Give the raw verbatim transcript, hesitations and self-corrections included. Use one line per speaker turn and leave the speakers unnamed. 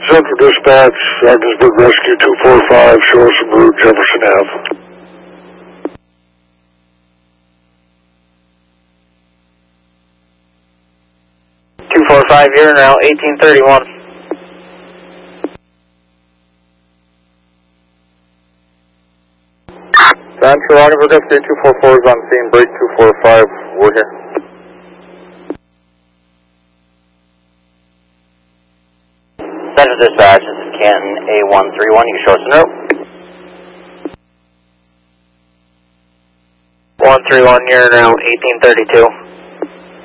Central Dispatch, Ogdensburg Rescue two four five, show us some route Jefferson Avenue.
two four five, here and now, eighteen thirty-one.
Central Ogdensburg Rescue two four four is on scene, break two four five, we're here.
Central Dispatch, this is Canton A one three one, you can show us the route. one three one, you're now, eighteen thirty-two.